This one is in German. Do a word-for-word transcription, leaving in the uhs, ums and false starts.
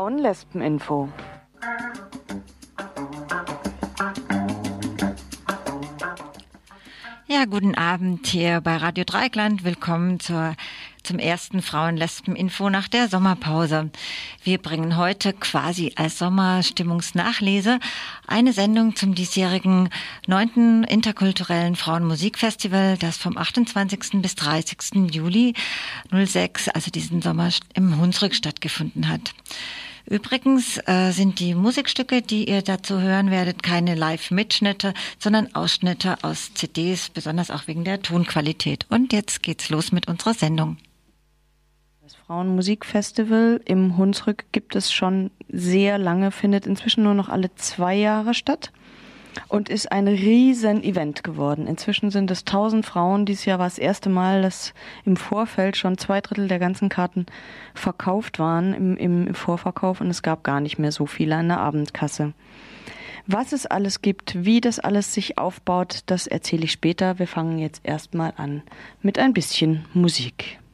Frauen-Lesben-Info. Ja, guten Abend hier bei Radio Dreieckland. Willkommen zur, zum ersten Frauen-Lesben-Info nach der Sommerpause. Wir bringen heute quasi als Sommerstimmungsnachlese eine Sendung zum diesjährigen neunten interkulturellen Frauenmusikfestival, das vom achtundzwanzigsten bis dreißigsten Juli null sechs, also diesen Sommer, im Hunsrück stattgefunden hat. Übrigens äh, sind die Musikstücke, die ihr dazu hören werdet, keine Live-Mitschnitte, sondern Ausschnitte aus C Ds, besonders auch wegen der Tonqualität. Und jetzt geht's los mit unserer Sendung. Das Frauenmusikfestival im Hunsrück gibt es schon sehr lange, findet inzwischen nur noch alle zwei Jahre statt und ist ein riesen Event geworden. Inzwischen sind es tausend Frauen. Dieses Jahr war das erste Mal, dass im Vorfeld schon zwei Drittel der ganzen Karten verkauft waren im, im Vorverkauf und es gab gar nicht mehr so viele an der Abendkasse. Was es alles gibt, wie das alles sich aufbaut, das erzähle ich später. Wir fangen jetzt erstmal an mit ein bisschen Musik.